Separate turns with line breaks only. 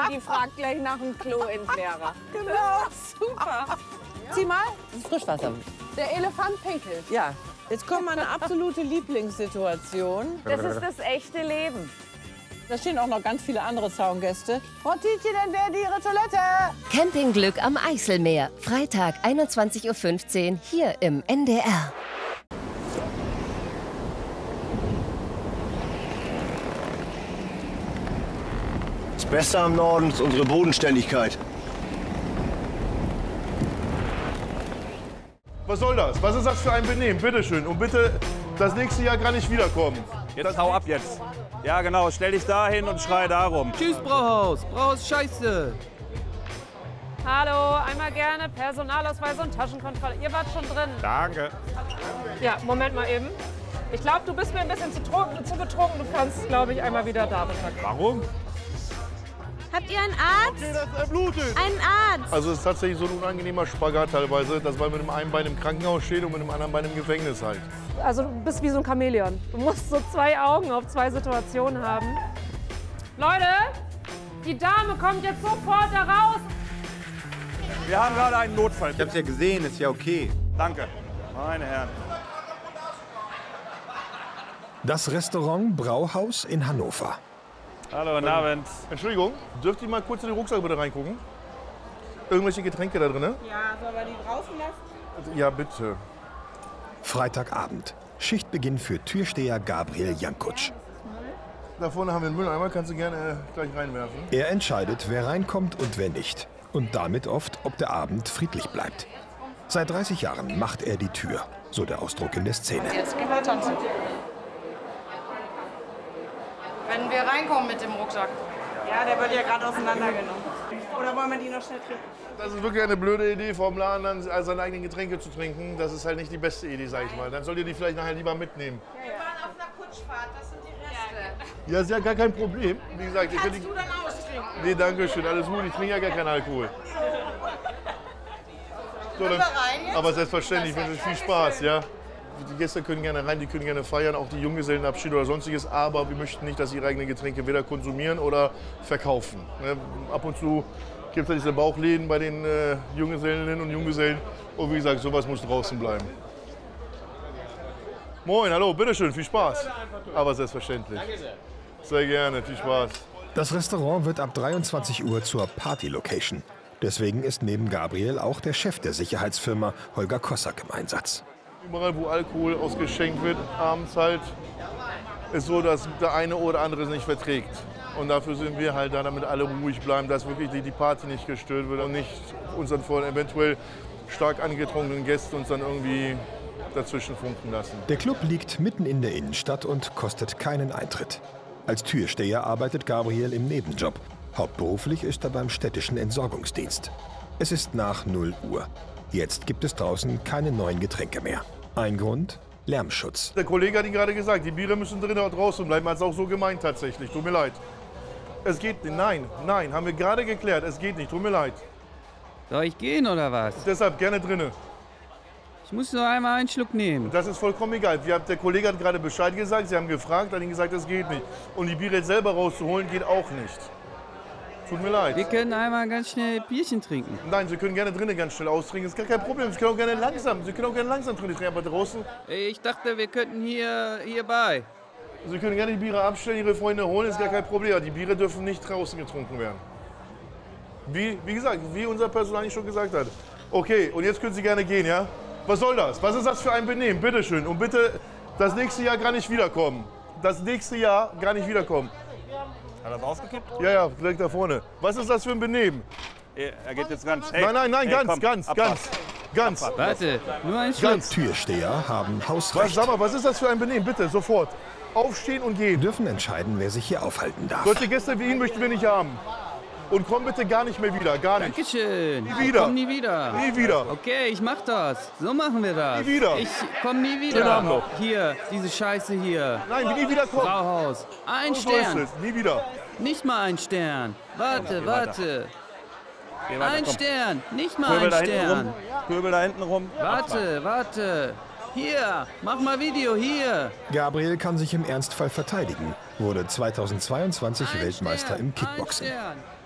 Die fragt gleich nach dem Kloentleerer.
Genau, super.
Zieh mal.
Das ist Frischwasser.
Der Elefant pinkelt.
Ja, jetzt kommt meine absolute Lieblingssituation.
Das ist das echte Leben.
Da stehen auch noch ganz viele andere Zaungäste. Frau Tietje, dann wäre die Ihre Toilette.
Campingglück am Eiselmeer. Freitag, 21:15 Uhr, hier im NDR.
Das Beste am Norden ist unsere Bodenständigkeit.
Was soll das? Was ist das für ein Benehmen? Bitte schön. Und bitte das nächste Jahr gar nicht wiederkommen.
Jetzt hau ab jetzt. Ja genau, stell dich da hin und schrei darum.
Tschüss, Brauhaus. Brauhaus scheiße.
Hallo, einmal gerne Personalausweis und Taschenkontrolle. Ihr wart schon drin.
Danke.
Ja, Moment mal eben. Ich glaube, du bist mir ein bisschen zu betrunken. Du kannst, glaube ich, einmal wieder da bleiben.
Warum?
Habt ihr einen Arzt?
Okay, das blutet.
Einen Arzt!
Also es ist tatsächlich so ein unangenehmer Spagat teilweise, dass man mit dem einen Bein im Krankenhaus steht und mit dem anderen Bein im Gefängnis halt.
Also du bist wie so ein Chamäleon. Du musst so zwei Augen auf zwei Situationen haben. Leute, die Dame kommt jetzt sofort da raus.
Wir haben gerade einen Notfall.
Ich hab's ja gesehen, ist ja okay.
Danke. Meine Herren.
Das Restaurant Brauhaus in Hannover.
Hallo, guten Abend.
Entschuldigung, dürft ihr mal kurz in den Rucksack bitte reingucken? Irgendwelche Getränke da drin?
Ja, sollen wir die draußen lassen?
Ja, bitte.
Freitagabend. Schichtbeginn für Türsteher Gabriel Jankutsch.
Da vorne haben wir einen Mülleimer, kannst du gerne gleich reinwerfen.
Er entscheidet, wer reinkommt und wer nicht. Und damit oft, ob der Abend friedlich bleibt. Seit 30 Jahren macht er die Tür, so der Ausdruck in der Szene.
Jetzt gehen wir tanzen. Wenn wir reinkommen mit dem Rucksack. Ja, der wird ja gerade auseinandergenommen. Oder wollen wir die noch schnell trinken?
Das ist wirklich eine blöde Idee, vom Laden dann seine eigenen Getränke zu trinken. Das ist halt nicht die beste Idee, sag ich mal. Dann sollt ihr die vielleicht nachher lieber mitnehmen.
Wir waren auf einer Kutschfahrt, das sind die Reste.
Ja, ist ja gar kein Problem. Wie gesagt,
Kannst du dann austrinken?
Nee, danke schön, alles gut. Ich trinke ja gar keinen Alkohol. So, dann, aber selbstverständlich, ich wünsche viel Spaß, ja. Die Gäste können gerne rein, die können gerne feiern, auch die Junggesellenabschiede oder sonstiges, aber wir möchten nicht, dass sie ihre eigenen Getränke weder konsumieren oder verkaufen. Ne? Ab und zu gibt es ja diese Bauchläden bei den Junggesellinnen und Junggesellen und wie gesagt, sowas muss draußen bleiben. Moin, hallo, bitteschön, viel Spaß. Aber selbstverständlich. Sehr gerne, viel Spaß.
Das Restaurant wird ab 23 Uhr zur Party-Location. Deswegen ist neben Gabriel auch der Chef der Sicherheitsfirma Holger Kossack im Einsatz.
Überall, wo Alkohol ausgeschenkt wird, abends halt, ist so, dass der eine oder andere es nicht verträgt. Und dafür sind wir halt da, damit alle ruhig bleiben, dass wirklich die Party nicht gestört wird und nicht unseren von eventuell stark angetrunkenen Gästen uns dann irgendwie dazwischen funken lassen.
Der Club liegt mitten in der Innenstadt und kostet keinen Eintritt. Als Türsteher arbeitet Gabriel im Nebenjob. Hauptberuflich ist er beim städtischen Entsorgungsdienst. Es ist nach 0 Uhr. Jetzt gibt es draußen keine neuen Getränke mehr. Ein Grund? Lärmschutz.
Der Kollege hat Ihnen gerade gesagt, die Biere müssen drinnen oder draußen bleiben. Hat es auch so gemeint tatsächlich. Tut mir leid. Es geht nicht. Nein, haben wir gerade geklärt. Es geht nicht. Tut mir leid.
Soll ich gehen oder was?
Deshalb gerne drinnen.
Ich muss nur einmal einen Schluck nehmen.
Das ist vollkommen egal. Der Kollege hat gerade Bescheid gesagt. Sie haben gefragt, hat Ihnen gesagt, es geht nicht. Und die Biere jetzt selber rauszuholen, geht auch nicht. Tut mir leid.
Wir können einmal ganz schnell Bierchen trinken.
Nein, Sie können gerne drinnen ganz schnell austrinken. Das ist gar kein Problem. Sie können auch gerne langsam. Sie können auch gerne langsam trinken, aber draußen.
Ich dachte, wir könnten hierbei.
Sie können gerne die Biere abstellen, Ihre Freunde holen, ist gar kein Problem. Aber die Biere dürfen nicht draußen getrunken werden. Wie gesagt, wie unser Personal schon gesagt hat. Okay, und jetzt können Sie gerne gehen, ja? Was soll das? Was ist das für ein Benehmen? Bitte schön. Und bitte das nächste Jahr gar nicht wiederkommen. Das nächste Jahr gar nicht wiederkommen.
Hat er das ausgekippt?
Ja, direkt da vorne. Was ist das für ein Benehmen?
Er geht jetzt ganz. Hey,
Nein,
hey,
ganz.
Warte, nur ein Schluck.
Türsteher haben Hausrecht.
Sag mal, was ist das für ein Benehmen? Bitte, sofort. Aufstehen und gehen.
Dürfen entscheiden, wer sich hier aufhalten darf.
Solche Gäste wie ihn möchten wir nicht haben. Und komm bitte gar nicht mehr wieder, gar nicht.
Dankeschön.
Nie wieder.
Ich komm nie wieder.
Nie wieder.
Okay, ich mach das. So machen wir das.
Nie wieder.
Ich komm nie wieder.
Schönen Abend noch.
Hier, diese Scheiße hier.
Nein, nie wieder kommen.
Brauhaus. Ein
So ist
Stern.
es. Nie wieder.
Nicht mal ein Stern. Warte. Ein Stern. Nicht mal
Pöbel
ein Stern.
Pöbel da hinten rum.
Warte. Hier, mach mal Video, hier.
Gabriel kann sich im Ernstfall verteidigen, wurde 2022 Weltmeister im Kickboxen.
Ein Stern.